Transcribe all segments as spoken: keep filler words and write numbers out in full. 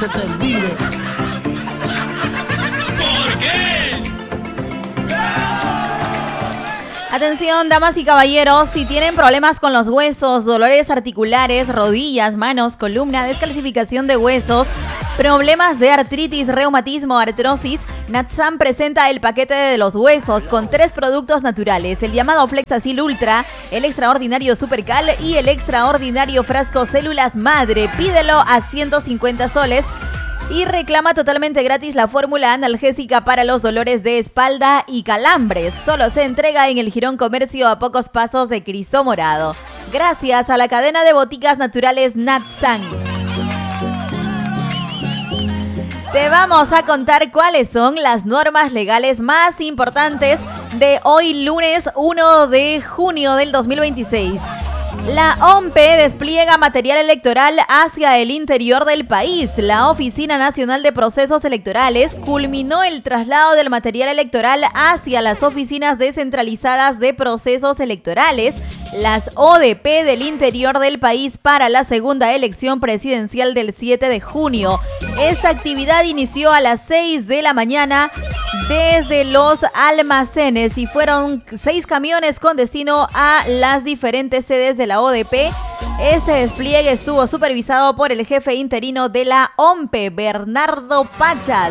se te olvide. ¿Por qué? Atención, damas y caballeros, si tienen problemas con los huesos, dolores articulares, rodillas, manos, columna, descalcificación de huesos, problemas de artritis, reumatismo, artrosis, Natsan presenta el paquete de los huesos con tres productos naturales, el llamado Flexacil Ultra, el extraordinario Supercal y el extraordinario frasco Células Madre. Pídelo a ciento cincuenta soles. Y reclama totalmente gratis la fórmula analgésica para los dolores de espalda y calambres. Solo se entrega en el Jirón Comercio a pocos pasos de Cristo Morado. Gracias a la cadena de boticas naturales Natsan. Te vamos a contar cuáles son las normas legales más importantes de hoy lunes uno de junio del dos mil veintiséis. La O M P despliega material electoral hacia el interior del país. La Oficina Nacional de Procesos Electorales culminó el traslado del material electoral hacia las oficinas descentralizadas de procesos electorales, las O D P del interior del país, para la segunda elección presidencial del siete de junio. Esta actividad inició a las seis de la mañana desde los almacenes y fueron seis camiones con destino a las diferentes sedes de la O D P. Este despliegue estuvo supervisado por el jefe interino de la O M P, Bernardo Pachas.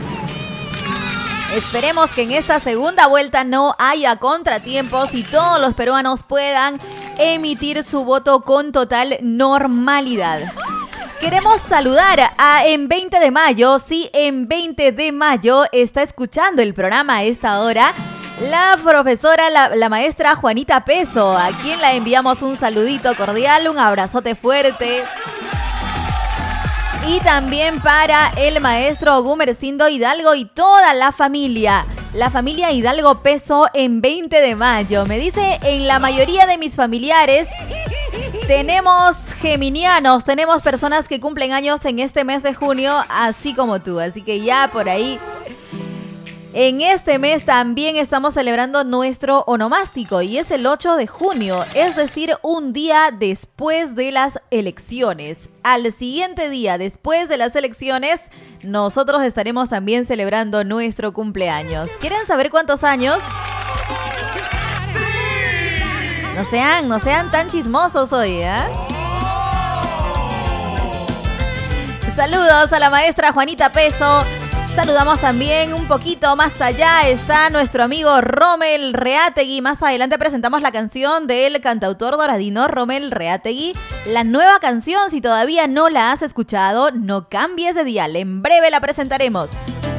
Esperemos que en esta segunda vuelta no haya contratiempos y todos los peruanos puedan emitir su voto con total normalidad. Queremos saludar a En veinte de mayo. Sí, En veinte de mayo está escuchando el programa a esta hora la profesora, la, la maestra Juanita Peso, a quien la enviamos un saludito cordial, un abrazote fuerte. Y también para el maestro Gumercindo Hidalgo y toda la familia. La familia Hidalgo Peso en veinte de mayo. Me dice, en la mayoría de mis familiares tenemos geminianos, tenemos personas que cumplen años en este mes de junio, así como tú. Así que ya por ahí, en este mes también estamos celebrando nuestro onomástico y es el ocho de junio, es decir, un día después de las elecciones. Al siguiente día después de las elecciones, nosotros estaremos también celebrando nuestro cumpleaños. ¿Quieren saber cuántos años? No sean, no sean tan chismosos hoy, ¿eh? Saludos a la maestra Juanita Peso. Saludamos también un poquito más allá. Está nuestro amigo Rommel Reategui. Más adelante presentamos la canción del cantautor doradino Rommel Reategui. La nueva canción, si todavía no la has escuchado, no cambies de dial. En breve la presentaremos.